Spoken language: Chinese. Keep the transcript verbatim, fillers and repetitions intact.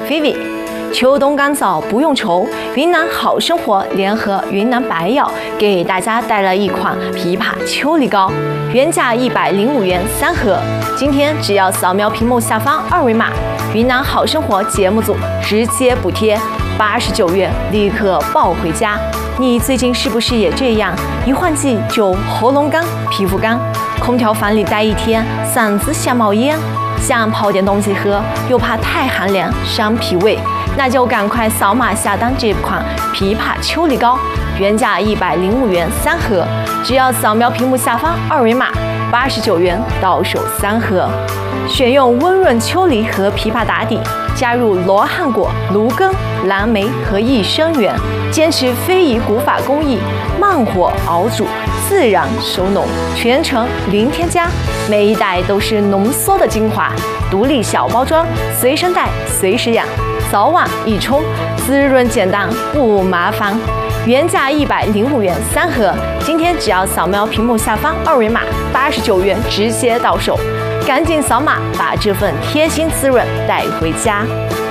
菲菲。秋冬干燥不用愁，云南好生活联合云南白药给大家带来一款枇杷秋梨膏，原价一百零五元三盒，今天只要扫描屏幕下方二维码，云南好生活节目组直接补贴八十九元，立刻抱回家。你最近是不是也这样？一换季就喉咙干、皮肤干，空调房里待一天，嗓子想冒烟，想泡点东西喝，又怕太寒凉伤脾胃。那就赶快扫码下单这款枇杷秋梨膏，原价一百零五元三盒，只要扫描屏幕下方二维码，八十九元到手三盒。选用温润秋梨和枇杷打底，加入罗汉果、芦根、蓝莓和益生元，坚持非遗古法工艺，慢火熬煮，自然收浓，全程零添加，每一袋都是浓缩的精华，独立小包装，随身带，随时养。早晚一冲，滋润简单不麻烦。原价一百零五元三盒，今天只要扫描屏幕下方二维码，八十九元直接到手。赶紧扫码，把这份贴心滋润带回家。